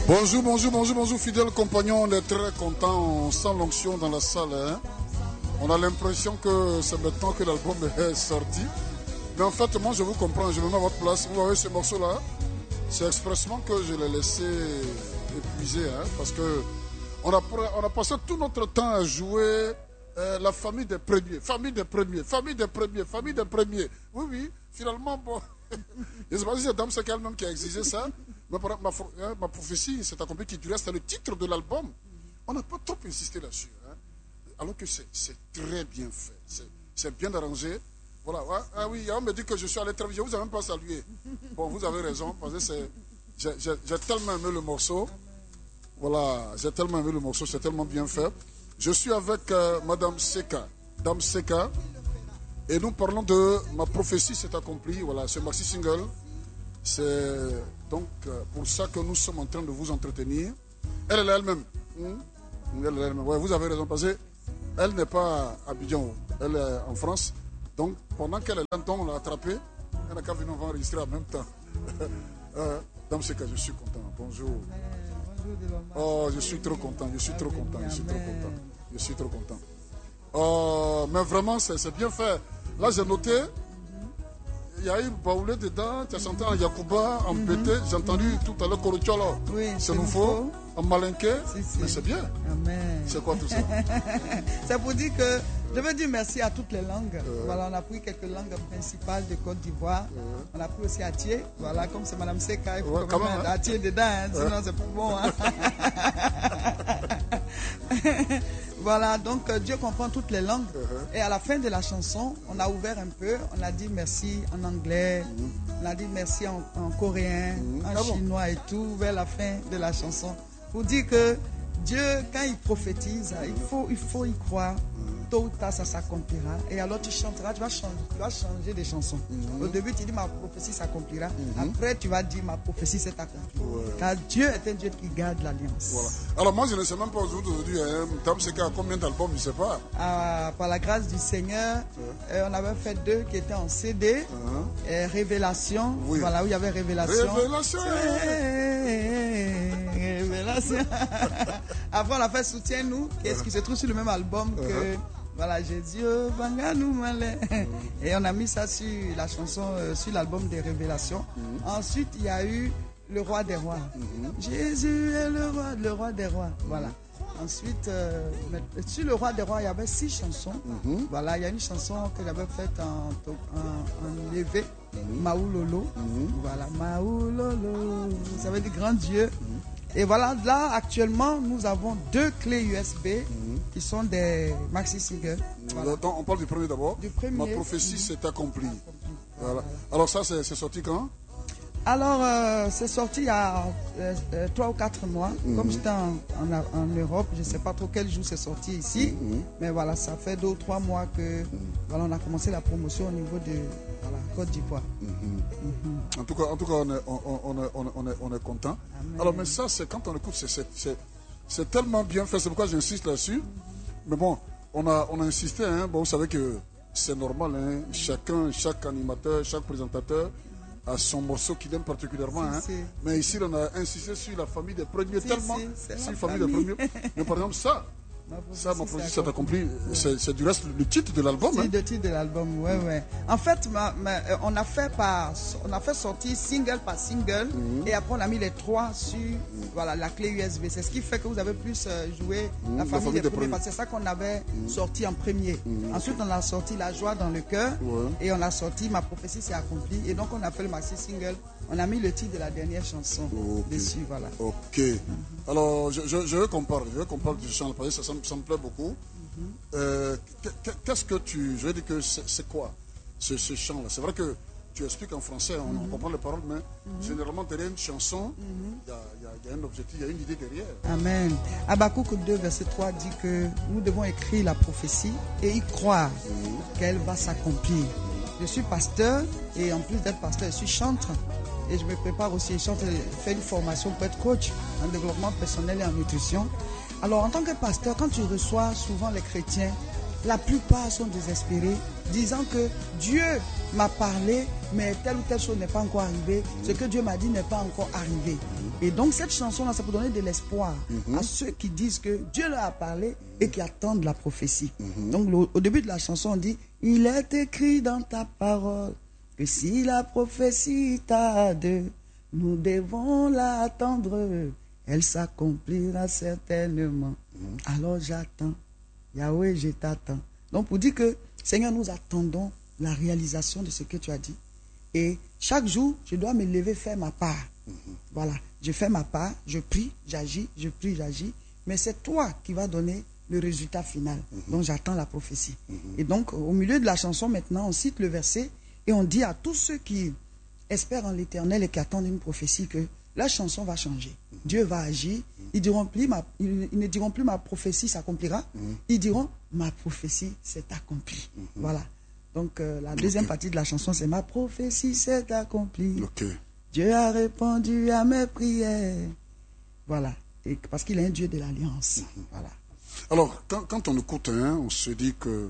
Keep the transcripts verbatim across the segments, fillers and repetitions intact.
Bonjour, bonjour, bonjour, bonjour, fidèles compagnons. On est très contents, on sent l'onction dans la salle. Hein? On a l'impression que c'est maintenant que l'album est sorti. Mais en fait, moi je vous comprends, je me mets à votre place. Vous voyez ce morceau-là, c'est expressement que je l'ai laissé épuiser. Hein? Parce que on a, on a passé tout notre temps à jouer euh, la famille des premiers, famille des premiers, famille des premiers, famille des premiers. Oui, oui, finalement, bon. Je ne sais pas si c'est Dame Seka elle-même qui a exigé ça. Ma, ma, ma, ma prophétie s'est accomplie, qui du reste, c'est le titre de l'album. On n'a pas trop insisté là-dessus. Hein? Alors que c'est très bien fait. C'est bien arrangé. Voilà. Ah oui, on me dit que je suis allé très vite. Je ne vous ai même pas salué. Bon, vous avez raison. Parce que j'ai tellement aimé le morceau. Voilà. J'ai tellement aimé le morceau. C'est tellement bien fait. Je suis avec euh, Madame Seka. Dame Seka. Et nous parlons de Ma prophétie s'est accomplie. Voilà. Ce maxi single. C'est donc pour ça que nous sommes en train de vous entretenir. Elle, elle est elle-même. Mmh. Elle est elle-même. Ouais, vous avez raison, parce qu'elle n'est pas à Abidjan, elle est en France. Donc, pendant qu'elle est là, on l'a attrapée. Elle n'a qu'à venir, on va enregistrer en même temps. euh, Dame Seka, je suis content. Bonjour. Oh, je suis trop content, je suis trop content, je suis trop content. Je suis trop content. Oh, mais vraiment, c'est bien fait. Là, j'ai noté. Il y a eu Baoulé dedans, tu as chanté en Yakuba, en mm-hmm. Bété, j'ai entendu mm-hmm. tout à l'heure Korocholo. Oui, c'est nouveau, en Malinké, si, si. Mais c'est bien. Amen. C'est quoi tout ça? C'est pour dire que je veux dire merci à toutes les langues. Euh. Voilà, on a pris quelques langues principales de Côte d'Ivoire. Euh. On a pris aussi Atié. Voilà, comme c'est Madame Seka, il faut ouais, quand même hein? Atié dedans, hein, sinon euh. c'est plus bon. Hein. Voilà, donc euh, Dieu comprend toutes les langues. Uh-huh. Et à la fin de la chanson, on a ouvert un peu, on a dit merci en anglais, uh-huh. on a dit merci en, en coréen, uh-huh. en ah chinois bon? Et tout, vers la fin de la chanson. Pour dire que Dieu, quand il prophétise, uh-huh. il, faut, il faut y croire. Uh-huh. Tôt ou tard, ça s'accomplira. Et alors tu chanteras, tu vas changer, tu vas changer de chanson. Uh-huh. Au début, tu dis ma prophétie s'accomplira. Uh-huh. Après, tu vas dire ma prophétie s'est accomplie. Ouais. Car Dieu est un Dieu qui garde l'alliance. Voilà. Alors moi, je ne sais même pas aujourd'hui, hein, Dame Seka, combien d'albums, je ne sais pas. Ah, par la grâce du Seigneur, uh-huh. euh, on avait fait deux qui étaient en C D. Uh-huh. Et Révélation, oui. Voilà, où il y avait Révélation. Révélation. Révélation. Après, on a fait Soutiens-nous, qui, uh-huh. qui se trouve sur le même album uh-huh. que... Voilà, j'ai dit, oh, Banganou Malais. Et on a mis ça sur la chanson, euh, sur l'album des Révélations. Mm-hmm. Ensuite, il y a eu Le Roi des Rois. Mm-hmm. Jésus est le roi, le roi des rois. Mm-hmm. Voilà. Ensuite, euh, sur Le Roi des Rois, il y avait six chansons. Mm-hmm. Voilà, il y a une chanson que j'avais faite en, en, en levé, mm-hmm. Maoulolo. Mm-hmm. Voilà, Maoulolo. Ça veut dire grand Dieu. Mm-hmm. Et voilà, là, actuellement, nous avons deux clés U S B mmh. qui sont des maxi singles. Voilà. On parle du premier d'abord. Du premier. Ma prophétie mmh. s'est accomplie. Voilà. Alors ça, c'est sorti quand? Alors, euh, c'est sorti il y a euh, trois ou quatre mois. Mmh. Comme j'étais en, en, en Europe, je ne sais pas trop quel jour c'est sorti ici. Mmh. Mais voilà, ça fait deux ou trois mois que mmh. voilà, on a commencé la promotion au niveau de voilà, Côte d'Ivoire. Mmh. Mmh. En tout cas, en tout cas on, est, on, on, est, on, est, on est content. Amen. Alors, mais ça, c'est quand on écoute, c'est tellement bien fait. C'est pourquoi j'insiste là-dessus. Mais bon, on a, on a insisté. Hein. Bon, vous savez que c'est normal. Hein. Chacun, chaque animateur, chaque présentateur à son morceau qu'il aime particulièrement. Si, hein. si. Mais ici, on a insisté sur la famille des premiers, si, tellement. Si, sur la famille des premiers. Mais par exemple, ça, ma ça, ma prophétie s'est accomplie. C'est du reste le titre de l'album. C'est hein. le titre de l'album, ouais, ouais. En fait, ma, ma, on, a fait par, on a fait sortir single par single. Mm-hmm. Et après, on a mis les trois sur mm-hmm. voilà, la clé U S B. C'est ce qui fait que vous avez plus joué mm-hmm. la, famille la famille des, des premiers. Parce que c'est ça qu'on avait mm-hmm. sorti en premier. Mm-hmm. Ensuite, on a sorti La joie dans le cœur. Ouais. Et on a sorti Ma prophétie s'est accomplie. Et donc, on a fait le maxi single. On a mis le titre de la dernière chanson okay. dessus, voilà. Ok. Mm-hmm. Alors, je, je, je veux qu'on parle, je veux qu'on parle du chant, parce que ça, ça, ça me plaît beaucoup. Mm-hmm. euh, Qu'est-ce que tu... Je veux dire que c'est quoi ce, ce chant-là? C'est vrai que tu expliques en français, on, mm-hmm. on comprend les paroles, mais mm-hmm. généralement, derrière une chanson, il mm-hmm. y, y, y a un objectif, il y a une idée derrière. Amen. Habakkuk deux, verset trois dit que nous devons écrire la prophétie et y croire mm-hmm. qu'elle va s'accomplir. Je suis pasteur et en plus d'être pasteur, je suis chanteur. Et je me prépare aussi, je fais une formation pour être coach en développement personnel et en nutrition. Alors en tant que pasteur, quand tu reçois souvent les chrétiens, la plupart sont désespérés, disant que Dieu m'a parlé, mais telle ou telle chose n'est pas encore arrivée. Ce que Dieu m'a dit n'est pas encore arrivé. Et donc cette chanson-là, ça peut donner de l'espoir mm-hmm. à ceux qui disent que Dieu leur a parlé et qui attendent la prophétie. Mm-hmm. Donc le, au début de la chanson, on dit « Il est écrit dans ta parole que si la prophétie tarde, nous devons l'attendre. Elle s'accomplira certainement. Mm-hmm. Alors j'attends. Yahweh, je t'attends. » Donc pour dire que Seigneur, nous attendons la réalisation de ce que tu as dit. Et chaque jour, je dois me lever, faire ma part. Mm-hmm. Voilà, je fais ma part, je prie, j'agis, je prie, j'agis. Mais c'est toi qui vas donner le résultat final. Mm-hmm. Donc j'attends la prophétie. Mm-hmm. Et donc, au milieu de la chanson, maintenant, on cite le verset et on dit à tous ceux qui espèrent en l'Éternel et qui attendent une prophétie que la chanson va changer. Mm-hmm. Dieu va agir. Mm-hmm. Ils, diront plus ma, ils, ils ne diront plus ma prophétie s'accomplira. Mm-hmm. Ils diront ma prophétie s'est accomplie. Mm-hmm. Voilà. Donc euh, la deuxième okay. partie de la chanson, c'est ma prophétie s'est accomplie. Okay. Dieu a répondu à mes prières. Voilà. Et parce qu'il est un Dieu de l'alliance. Mm-hmm. Voilà. Alors, quand, quand on écoute, hein, on se dit que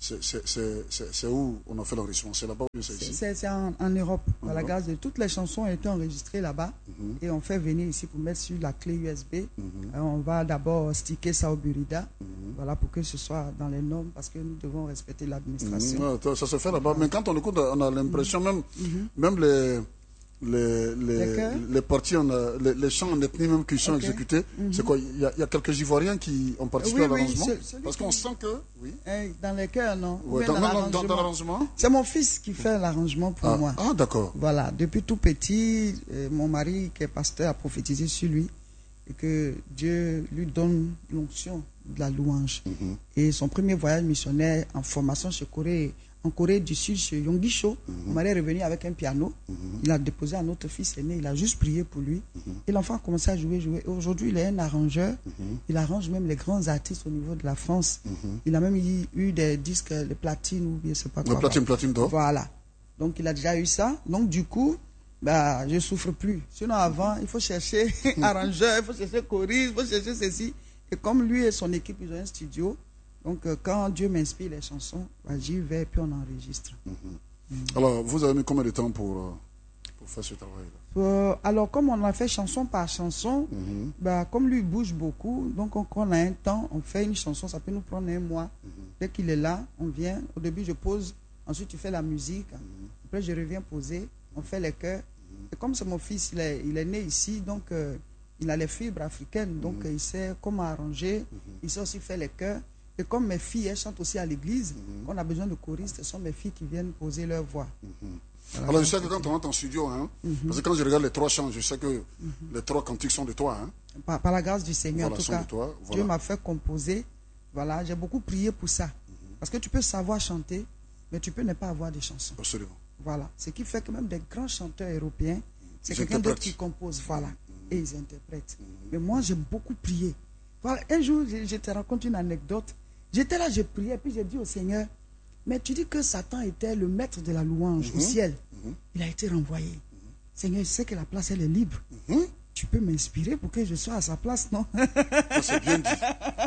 c'est où on a fait l'enregistrement? C'est là-bas ou c'est ici? C'est en, en Europe. En Europe. La grâce de toutes les chansons ont été enregistrées là-bas. Mm-hmm. Et on fait venir ici pour mettre sur la clé U S B. Mm-hmm. euh, on va d'abord sticker ça au Burida. Mm-hmm. Voilà, pour que ce soit dans les normes, parce que nous devons respecter l'administration. Mm-hmm. Ça se fait là-bas. Mais quand on écoute, on a l'impression, même, mm-hmm. même les... Les, les, les, les parties, en, les, les chants en ethnie même qui sont okay. exécutés, mm-hmm. c'est quoi? Il y, a, il y a quelques Ivoiriens qui ont participé oui, à l'arrangement oui, parce qu'on sent que... Oui. Dans les chœurs, non, ouais, dans, dans, dans, dans l'arrangement. C'est mon fils qui fait l'arrangement pour ah. moi. Ah, d'accord. Voilà, depuis tout petit, euh, mon mari qui est pasteur a prophétisé sur lui et que Dieu lui donne l'onction de la louange. Mm-hmm. Et son premier voyage missionnaire en formation chez Corée, en Corée du Sud, chez Yonggi Cho, mm-hmm. mon mari est revenu avec un piano. Mm-hmm. Il a déposé à notre fils aîné, il a juste prié pour lui. Mm-hmm. Et l'enfant a commencé à jouer, jouer. Aujourd'hui, il est un arrangeur. Mm-hmm. Il arrange même les grands artistes au niveau de la France. Mm-hmm. Il a même eu, eu des disques de platine ou je ne sais pas quoi. Le platine, platine d'or. Voilà. Donc, il a déjà eu ça. Donc, du coup, bah, je ne souffre plus. Sinon, avant, il faut chercher arrangeur, il faut chercher choriste, il faut chercher ceci. Et comme lui et son équipe, ils ont un studio. Donc, euh, quand Dieu m'inspire les chansons, bah, j'y vais et puis on enregistre. Mm-hmm. Mm-hmm. Alors, vous avez mis combien de temps pour, euh, pour faire ce travail-là? euh, Alors, comme on a fait chanson par chanson, mm-hmm. bah, comme lui bouge beaucoup, donc on, quand on a un temps, on fait une chanson, ça peut nous prendre un mois. Mm-hmm. Dès qu'il est là, on vient. Au début, je pose, ensuite tu fais la musique, mm-hmm. après je reviens poser, on fait les chœurs. Mm-hmm. Et comme c'est mon fils, il est, il est né ici, donc euh, il a les fibres africaines, donc mm-hmm. euh, il sait comment arranger, mm-hmm. il sait aussi faire les chœurs. Et comme mes filles, elles chantent aussi à l'église, mm-hmm. on a besoin de choristes, ce sont mes filles qui viennent poser leur voix. Mm-hmm. Alors, Alors je sais que quand on rentre en studio, hein, mm-hmm. parce que quand je regarde les trois chants, je sais que mm-hmm. les trois cantiques sont de toi. Hein. Par, par la grâce du Seigneur, voilà, en tout cas, toi, voilà. Dieu m'a fait composer. Voilà, j'ai beaucoup prié pour ça. Mm-hmm. Parce que tu peux savoir chanter, mais tu peux ne pas avoir de chansons. Absolument. Voilà, ce qui fait que même des grands chanteurs européens, c'est quelqu'un d'autre qui compose, voilà, mm-hmm. et ils interprètent. Mm-hmm. Mais moi, j'ai beaucoup prié. Voilà, un jour, je, je te raconte une anecdote. J'étais là, j'ai prié, puis j'ai dit au Seigneur, mais tu dis que Satan était le maître de la louange mm-hmm. au ciel. Mm-hmm. Il a été renvoyé. Mm-hmm. Seigneur, je sais que la place, elle est libre. Mm-hmm. Tu peux m'inspirer pour que je sois à sa place, non? C'est bien dit.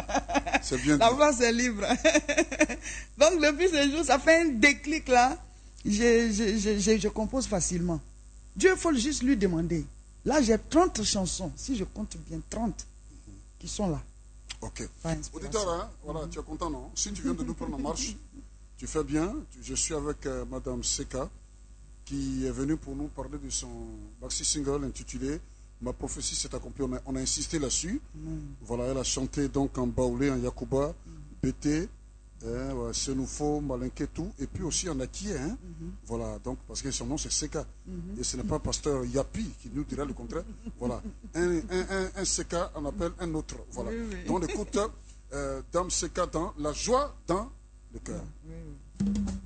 C'est bien la dit. place est libre. Donc, depuis ce jour, ça fait un déclic là. Je, je, je, je, je compose facilement. Dieu, il faut juste lui demander. Là, j'ai trente chansons. Si je compte bien, trente mm-hmm. qui sont là. Ok. Auditeur, hein, voilà, mm-hmm. tu es content, non? Si tu viens de nous prendre en marche, tu fais bien. Je suis avec euh, Madame Seka, qui est venue pour nous parler de son maxi single intitulé Ma prophétie s'est accomplie. On a, on a insisté là-dessus. Mm-hmm. Voilà, elle a chanté donc en baoulé, en yakuba, mm-hmm. bété, hein, ouais, Senoufo, Malinké, tout, et puis aussi en Akié. Hein. Mm-hmm. Voilà, donc, parce que son nom c'est Seka. Mm-hmm. Et ce n'est pas pasteur Yapi qui nous dira le contraire. Voilà, un, un, un, un Seka en appelle un autre. Voilà. Oui, oui. Donc, on écoute euh, Dame Seka dans la joie dans le cœur. Oui, oui.